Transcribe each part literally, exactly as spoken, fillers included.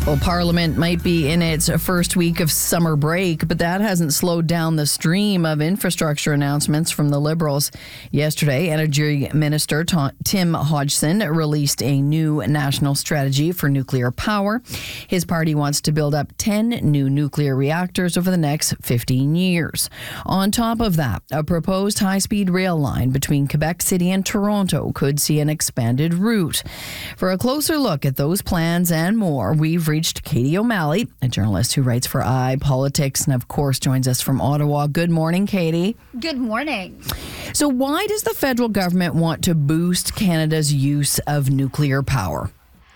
Well, Parliament might be in its first week of summer break, but that hasn't slowed down the stream of infrastructure announcements from the Liberals. Yesterday, Energy Minister Tim Hodgson released a new national strategy for nuclear power. His party wants to build up ten new nuclear reactors over the next fifteen years. On top of that, a proposed high-speed rail line between Quebec City and Toronto could see an expanded route. For a closer look at those plans and more, we've reached Katie O'Malley, a journalist who writes for iPolitics and, of course, joins us from Ottawa. Good morning, Katie. Good morning. So why does the federal government want to boost Canada's use of nuclear power?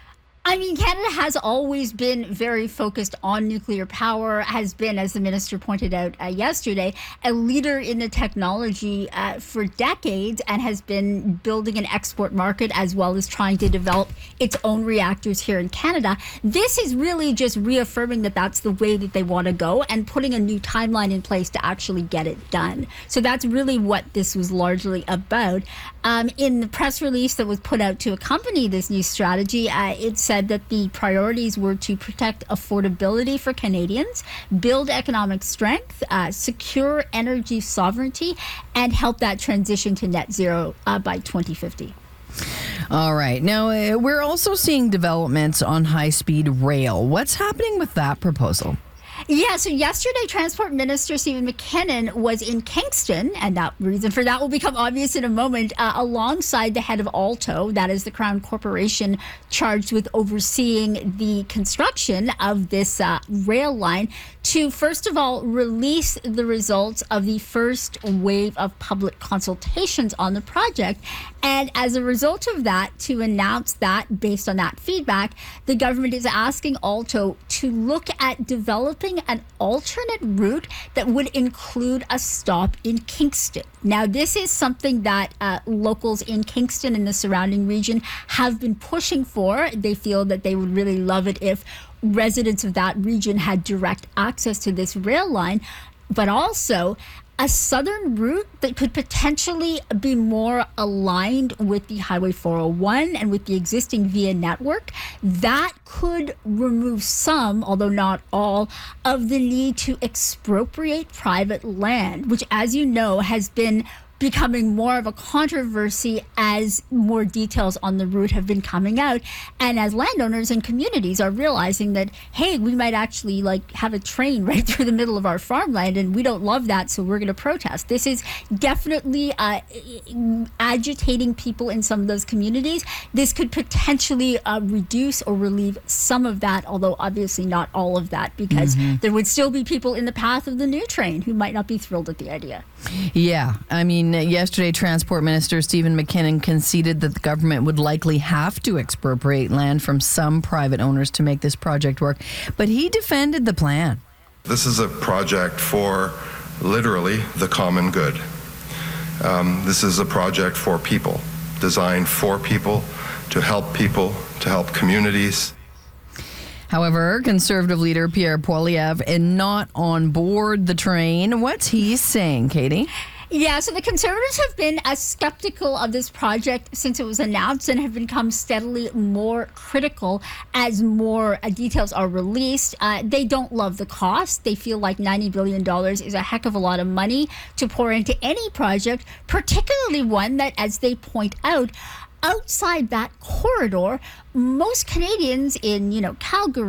I mean, Canada has always been very focused on nuclear power, has been, as the minister pointed out uh, yesterday, a leader in the technology uh, for decades and has been building an export market as well as trying to develop its own reactors here in Canada. This is really just reaffirming that that's the way that they want to go and putting a new timeline in place to actually get it done. So that's really what this was largely about. Um, in the press release that was put out to accompany this new strategy, uh, it said that the priorities were to protect affordability for Canadians, build economic strength, uh, secure energy sovereignty, and help that transition to net zero uh, by twenty fifty. All right. Now, uh, we're also seeing developments on high-speed rail. What's happening with that proposal? Yeah, so yesterday, Transport Minister Stephen McKinnon was in Kingston, and that reason for that will become obvious in a moment, uh, alongside the head of Alto, that is the Crown Corporation charged with overseeing the construction of this uh, rail line, to first of all release the results of the first wave of public consultations on the project. And as a result of that, to announce that based on that feedback, the government is asking Alto to look at developing an alternate route that would include a stop in Kingston. Now, this is something that uh, locals in Kingston and the surrounding region have been pushing for. They feel that they would really love it if residents of that region had direct access to this rail line, but also a southern route that could potentially be more aligned with the Highway four oh one and with the existing VIA network. That could remove some, although not all, of the need to expropriate private land, which, as you know, has been becoming more of a controversy as more details on the route have been coming out, and as landowners and communities are realizing that, hey, we might actually like have a train right through the middle of our farmland, and we don't love that, so we're going to protest. This is definitely uh, agitating people in some of those communities. This could potentially uh, reduce or relieve some of that, although obviously not all of that, because mm-hmm. there would still be people in the path of the new train who might not be thrilled at the idea. Yeah, I mean, yesterday, Transport Minister Stephen McKinnon conceded that the government would likely have to expropriate land from some private owners to make this project work, but he defended the plan. This is a project for literally the common good. Um, this is a project for people, designed for people, to help people, to help communities. However, Conservative leader Pierre Poilievre is not on board the train. What's he saying, Katie? Yeah, so the Conservatives have been as skeptical of this project since it was announced and have become steadily more critical as more uh, details are released. Uh, they don't love the cost. They feel like ninety billion dollars is a heck of a lot of money to pour into any project, particularly one that, as they point out, outside that corridor, most Canadians in, you know, Calgary,